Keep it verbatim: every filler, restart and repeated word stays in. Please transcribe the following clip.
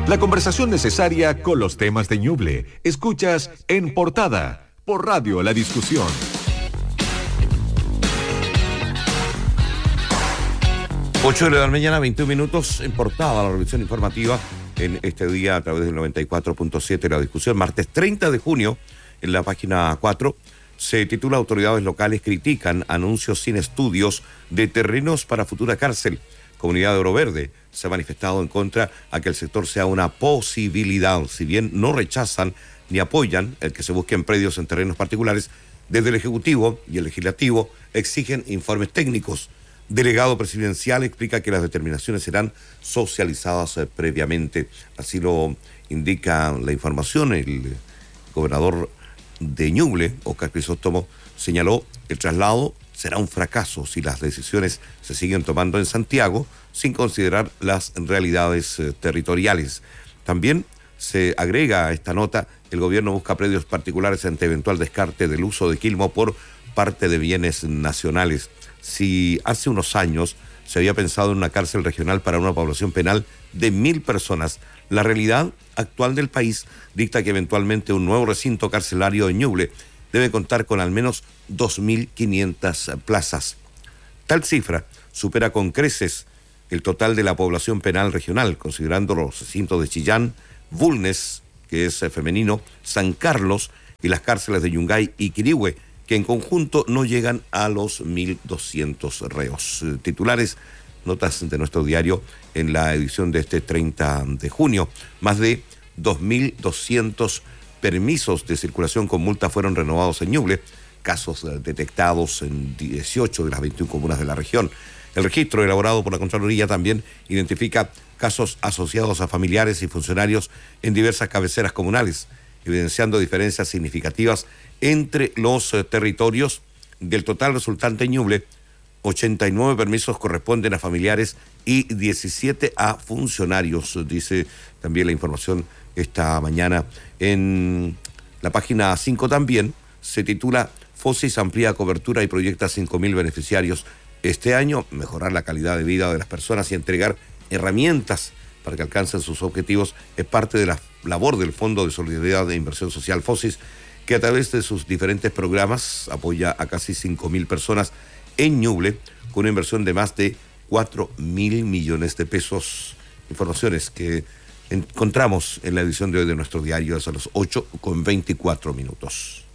La conversación necesaria con los temas de Ñuble. Escuchas En Portada por Radio La Discusión. ocho de la mañana, veintiún minutos, en Portada, la revisión informativa en este día a través del noventa y cuatro punto siete La Discusión. Martes treinta de junio, en la página cuatro, se titula Autoridades locales critican anuncios sin estudios de terrenos para futura cárcel. Comunidad de Oro Verde se ha manifestado en contra a que el sector sea una posibilidad. Si bien no rechazan ni apoyan el que se busquen predios en terrenos particulares, desde el Ejecutivo y el Legislativo exigen informes técnicos. Delegado presidencial explica que las determinaciones serán socializadas eh, previamente. Así lo indica la información. El gobernador de Ñuble, Óscar Crisóstomo, señaló el traslado será un fracaso si las decisiones se siguen tomando en Santiago sin considerar las realidades eh, territoriales. También se agrega a esta nota, el gobierno busca predios particulares ante eventual descarte del uso de Quilmo por parte de bienes nacionales. Si hace unos años se había pensado en una cárcel regional para una población penal de mil personas, la realidad actual del país dicta que eventualmente un nuevo recinto carcelario en Ñuble debe contar con al menos dos mil quinientas plazas. Tal cifra supera con creces el total de la población penal regional, considerando los recintos de Chillán, Bulnes, que es femenino, San Carlos y las cárceles de Yungay y Quirihue, que en conjunto no llegan a los mil doscientos reos. Titulares, notas de nuestro diario en la edición de este treinta de junio. Más de dos mil doscientos permisos de circulación con multa fueron renovados en Ñuble, casos detectados en dieciocho de las veintiuna comunas de la región. El registro elaborado por la Contraloría también identifica casos asociados a familiares y funcionarios en diversas cabeceras comunales, evidenciando diferencias significativas entre los eh, territorios. Del total resultante en Ñuble, ochenta y nueve permisos corresponden a familiares y diecisiete a funcionarios, dice también la información esta mañana. En la página cinco también se titula Fosis amplía cobertura y proyecta cinco mil beneficiarios este año, mejorar la calidad de vida de las personas y entregar herramientas para que alcancen sus objetivos es parte de la labor del Fondo de Solidaridad e Inversión Social Fosis, que a través de sus diferentes programas apoya a casi cinco mil personas en Ñuble con una inversión de más de cuatro mil millones de pesos. Informaciones que encontramos en la edición de hoy de nuestro diario a las ocho con veinticuatro minutos.